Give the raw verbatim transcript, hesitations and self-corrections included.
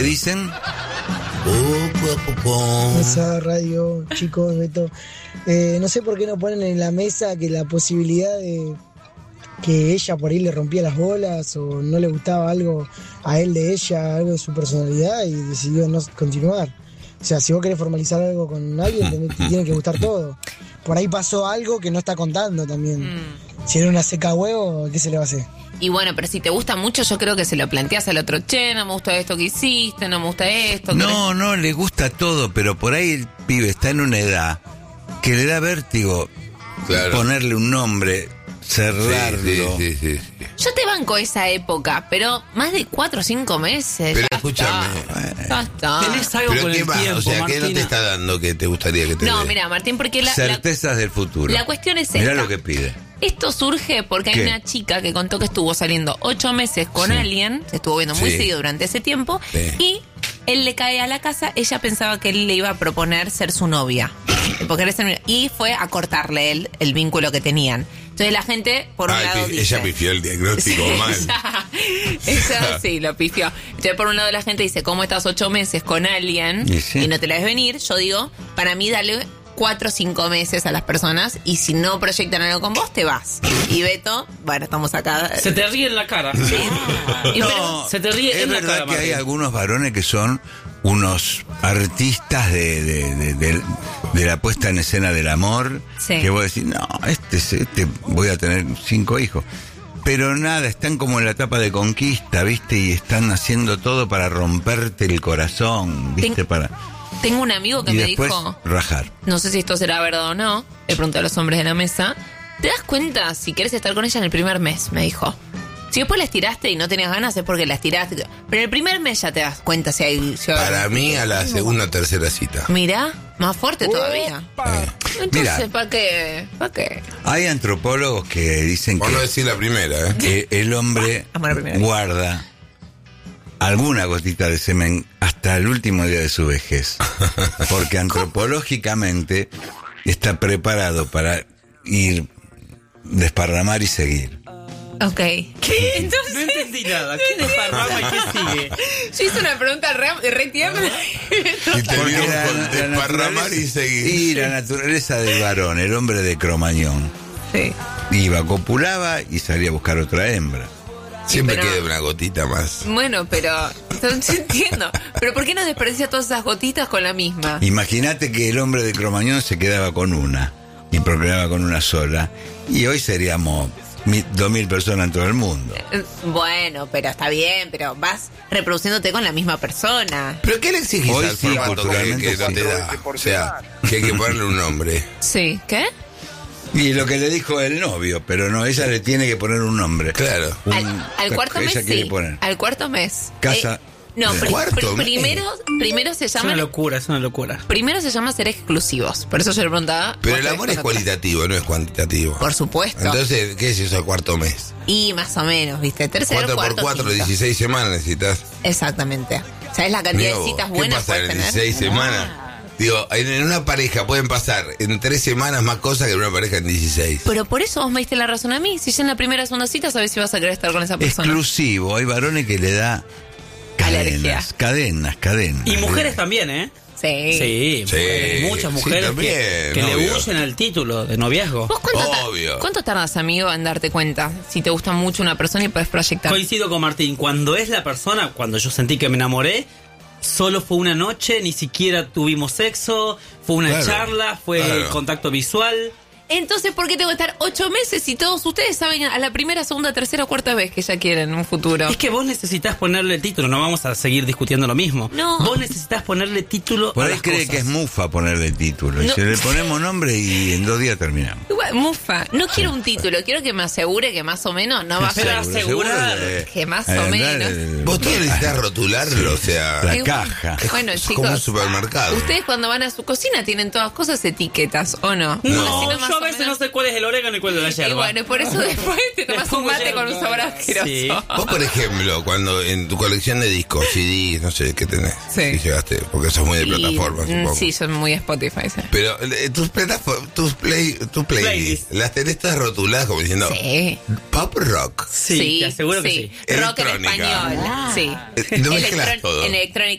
dicen? Poco a poco. Esa radio, chicos, Beto. Eh, no sé por qué no ponen en la mesa que la posibilidad de que ella por ahí le rompía las bolas o no le gustaba algo a él de ella, algo de su personalidad y decidió no continuar. O sea, si vos querés formalizar algo con alguien, te, te tiene que gustar todo. Por ahí pasó algo que no está contando también. Mm. Si era una seca huevo, ¿qué se le va a hacer? Y bueno, pero si te gusta mucho, yo creo que se lo planteas al otro, che, no me gusta esto que hiciste, no me gusta esto. No, ¿querés? no, le gusta todo, pero por ahí el pibe está en una edad que le da vértigo claro. ponerle un nombre, cerrarlo. Sí, sí, sí, sí, sí. Yo te banco esa época, pero más de cuatro o cinco meses. Pero ya escúchame. Está. Ya está. ¿Tenés algo ¿Pero con qué el más? tiempo, O sea, ¿qué Martina? no te está dando que te gustaría que te No, dé? mira, Martín, porque la... Certezas la, del futuro. La cuestión es esta. Mirá lo que pide. Esto surge porque ¿Qué? hay una chica que contó que estuvo saliendo ocho meses con Sí. alguien, se estuvo viendo muy Sí. seguido durante ese tiempo, Sí. y él le cae a la casa, ella pensaba que él le iba a proponer ser su novia. Porque era ser- y fue a cortarle el, el vínculo que tenían. Entonces la gente, por un Ay, lado, pi- dice... ella pifió el diagnóstico mal. Ella, ella sí, lo pifió. Entonces por un lado la gente dice, ¿cómo estás ocho meses con alguien Y sí. y no te la ves venir? Yo digo, para mí dale cuatro o cinco meses a las personas y si no proyectan algo con vos, te vas. Y Beto, bueno, estamos acá. Se te ríe en la cara. Sí. Y No, pero- se te ríe es en la verdad cara, que hay Martín. algunos varones que son unos artistas de, de, de, de- de la puesta en escena del amor, Sí. que vos decís, no, este, es- este voy a tener cinco hijos. Pero nada, están como en la etapa de conquista, ¿viste? Y están haciendo todo para romperte el corazón, ¿viste? Ten- Para Tengo un amigo que y me después dijo, rajar. no sé si esto será verdad o no, le pregunté a los hombres de la mesa, ¿te das cuenta si querés estar con ella en el primer mes? Me dijo. Si después las tiraste y no tenías ganas es porque las tiraste. Pero en el primer mes ya te das cuenta si hay... Si hay- Para mí, a la segunda o tercera cita. Mirá, más fuerte todavía. Eh, Entonces, Mirá. ¿para qué? ¿Para qué? Hay antropólogos que dicen por que no decir la primera, ¿eh? eh, el hombre Vamos a la primera. guarda alguna gotita de semen hasta el último día de su vejez. Porque antropológicamente está preparado para ir, desparramar y seguir. Ok. ¿Qué? Entonces, No entendí nada. ¿Qué desparrama y qué sigue? yo hice una pregunta re, re tierna. Y te Porque vio la- con la desparramar y naturaleza- seguir. Y la naturaleza del varón, el hombre de Cromañón, Sí. iba, copulaba y salía a buscar otra hembra. Siempre pero- queda una gotita más. Bueno, pero... Entonces, entiendo. Pero ¿por qué no desperdicia todas esas gotitas con la misma? Imagínate que el hombre de Cromañón se quedaba con una y procreaba con una sola. Y hoy seríamos mi- dos mil personas en todo el mundo. Eh, Bueno, pero está bien, pero vas reproduciéndote con la misma persona. ¿Pero qué le exigís Hoy al sí, formato que, culturalmente que no sí. te da? O sea, que hay que ponerle un nombre. Sí. ¿Qué? Y lo que le dijo el novio, pero no, ella le tiene que poner un nombre. Claro. Un- Al, al cuarto ella mes quiere sí. poner. Al cuarto mes. Casa- Eh, no, ¿Al pri- cuarto pri- mes? primero, primero se Es llama... una locura, es una locura. Primero se llama ser exclusivos. Por eso yo le preguntaba... Pero el ¿cuánto amor es después atrás? cualitativo, no es cuantitativo. Por supuesto. Entonces, ¿qué es eso al cuarto mes? Y más o menos, ¿viste? Tercero, cuatro por cuarto, cuatro, quinto. dieciséis semanas necesitas. Exactamente. ¿Sabes la cantidad Mirá de vos, citas ¿qué buenas pasa puedes en tener? dieciséis semanas? Digo, en en una pareja pueden pasar en tres semanas más cosas que en una pareja en dieciséis. Pero por eso vos me diste la razón a mí. Si ya en la primera o segunda cita sabes si vas a querer estar con esa persona. Exclusivo, hay varones que le da Alergia. cadenas, cadenas, cadenas. Y mujeres también, ¿eh? Sí. Sí, Sí, mujeres, muchas sí, mujeres también, que, que le obvio. huyen al título de noviazgo. ¿Vos cuánto, ta- Obvio. cuánto tardas, amigo, en darte cuenta si te gusta mucho una persona y puedes proyectar? Coincido con Martín, cuando es la persona, cuando yo sentí que me enamoré, solo fue una noche, ni siquiera tuvimos sexo, fue una Claro, charla, fue claro. contacto visual. Entonces, ¿por qué tengo que estar ocho meses si todos ustedes saben a la primera, segunda, tercera o cuarta vez que ya quieren un futuro? Es que vos necesitas ponerle el título, no vamos a seguir discutiendo lo mismo. No. Vos necesitas ponerle título Por a ahí las cree cosas. que es mufa ponerle título. Y No. si le ponemos nombre y en dos días terminamos. Igual, Mufa, no quiero un título, quiero que me asegure que más o menos no va a Pero ser... asegurar de- que más o eh, menos. el- Vos todo necesitas rotularlo, o sea, La Eh, caja. Bueno, es chicos, como un supermercado. ustedes cuando van a su cocina tienen todas cosas etiquetas, ¿o no? No, Así nomás yo a a veces no sé cuál es el orégano y cuál es la yerba. Y bueno, y por eso después te tomas un mate con un sabor asqueroso. Sí. Vos, por ejemplo, cuando en tu colección de discos, C Ds, no sé qué tenés, Sí. si llegaste, porque sos muy de Y, plataformas, mm, supongo. Sí, son muy Spotify. Sí. Pero eh, tus plataformas, tus play, tus playlists, Playlist. las tenés todas rotuladas como diciendo Sí. pop rock. Sí, te aseguro que sí. Rock en Electrónica. español. Sí. Eh, no mezclas Electro- todo. En electrónica